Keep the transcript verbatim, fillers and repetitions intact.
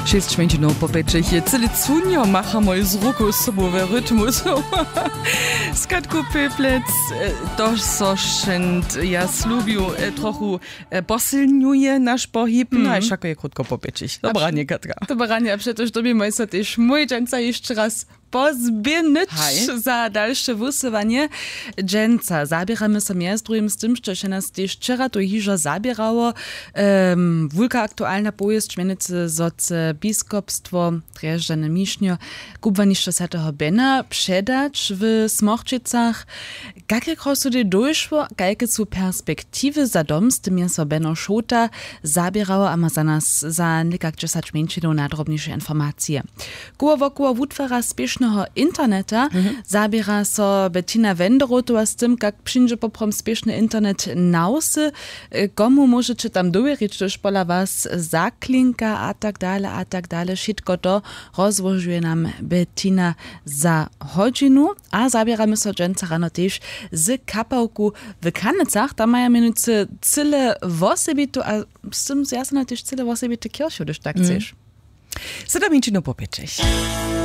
Šest minut po pečeh je celi cunjo, mahamo iz ruku sobowy rytmus. Skatku peplec, to sošent, ja slubiu trochu posilňuje nasz pohyb, mm. no a všako je krótko po pečech. Dobranie, Katka. Dobranie, a przecież tobie moi so też mój dżęca jeszcze raz pozbienić za dalsze wysywanie dżęca. Zabieramy się między drugim z tym, że się nas też wczoraj to hiżo zabierało. Um, Wulka aktualna powieść, mianowicie z biskupstwo Drjeżdżane Mišnjo, kubwaniszczo se toho Bena przedać w Smochczycach. Jakie krosudy doszło, jakie są perspektywy za dom, z tym jest Beno Szota zabierało, a ma za nas za nikak dziesięć minut nadrobniejsze informacje. Koło wokół wutwara spiesznego interneta mm-hmm. zabiera so Bettina Wenderotowa z tym, jak przyjdzie poprom spieszny internet nausy, komu możecie tam dowierzyć, toż pola was zaklinka, a tak dalej, a tak dalej. Wszystko to rozłożuje nam Bettina za godzinu, a zabieramy so dżęca rano też z kapałku w Kanecach. Tam mają mianowicie cyle wosebito, a z tym jasno też cyle wosebito kirchu, gdyż tak chcesz. Sedem minut po pečech.